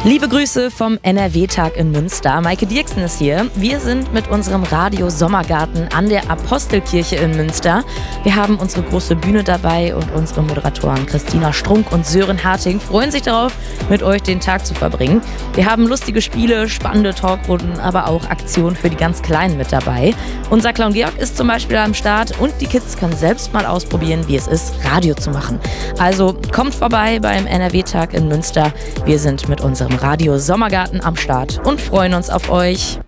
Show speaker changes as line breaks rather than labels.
Liebe Grüße vom NRW-Tag in Münster. Maike Dirksen ist hier. Wir sind mit unserem Radio Sommergarten an der Apostelkirche in Münster. Wir haben unsere große Bühne dabei und unsere Moderatoren Christina Strunk und Sören Harting freuen sich darauf, mit euch den Tag zu verbringen. Wir haben lustige Spiele, spannende Talkrunden, aber auch Aktionen für die ganz Kleinen mit dabei. Unser Clown Georg ist zum Beispiel am Start und die Kids können selbst mal ausprobieren, wie es ist, Radio zu machen. Also kommt vorbei beim NRW-Tag in Münster. Wir sind mit unserem Radio Sommergarten am Start und freuen uns auf euch.